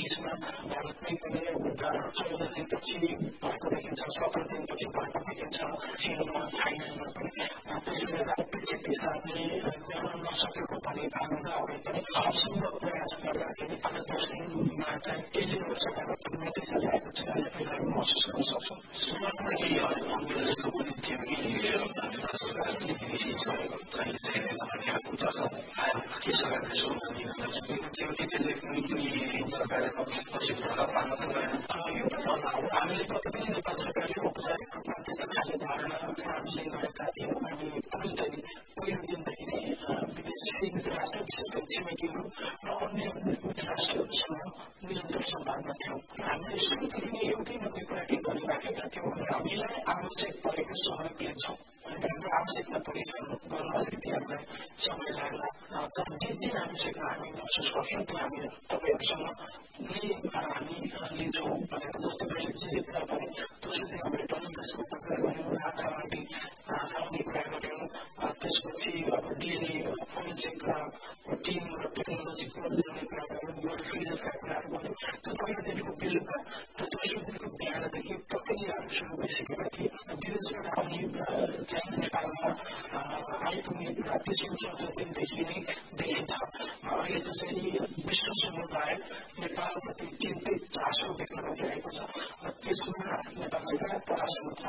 बीचमा भारतमै पनि 14 दिनपछि भएको देखिन्छ, 17 दिनपछि भएको देखिन्छ, चीनमा थाइल्याण्डमा पनि। त्यसले अपेक्षित हिसाबले गर्न नसकेको पनि कारणले अगाडि पनि हरसम्भव प्रयास गर्दाखेरि आज 10 दिनमा चाहिँ केही सकारात्मक नतिजा ल्याएको छ यसलाई महसुस गर्न सक्छौँ। सुरुवातमा केही अनुभव जस्तो पनि थियो कि सरकारले विदेशी सहयोग चाहिँ खाएको चर्चा आयो के सरकारले सहयोग दिन नसकेको थियो कि त्यसले कुनै पनि सरकारले पछि प्रभाव पार्न त गएन। यो पनि होला अब हामीले कति पनि नेपाल सरकारले औपचारिक रूपमा त्यसै खाले धारणा सार्वजनिक गरेका थियौँ। हामी तुरुन्तै पहिलो दिनदेखि नै विदेशी मित्र राष्ट्र विशेष गरी छिमेकीहरू र अन्य मित्र राष्ट्रहरूसँग निरन्तर सम्वादमा थियौँ। हामीले सुरुदेखि नै एउटै मात्रै कुरा के गरिराखेका थियौँ भने हामीलाई आवश्यक परेको सहयोग लिन्छौँ। हाम्रो आवश्यकता परेछ गर्न अलिकति हामीलाई समय लाग्ला, तर जे आवश्यकता हामी महसुस गर्छौँ त्यो हामी तपाईँहरूसँग नै हामी लिन्छौँ भनेर। जस्तै मैले जे कुरा भने दोस्रो दिन हामीले डलम्बसको कुरा गऱ्यौँ, राजावाटी आउने कुरा गऱ्यौँ, त्यसपछि अब डिएनए फोरेन्सिक टिम र टेक्नोलोजीको ल्याउने कुरा गऱ्यौँ, गोल्ड फ्रिजरका कुराहरू गऱ्यौँ। त्यो पहिलो दिनको बेलुका र दोस्रो दिनको बिहानदेखि प्रक्रियाहरू सुरु भइसकेका थिए। विदेशबाट आउने चाहिँ नेपालमा आइपुग्ने कुरा तेस्रो चौथो दिनदेखि नै देखिन्छ। अहिले जसरी विश्व समुदाय नेपालप्रति चिन्तित चासो व्यक्त गरिरहेको छ, त्यसमा नेपाल सरकार तरासु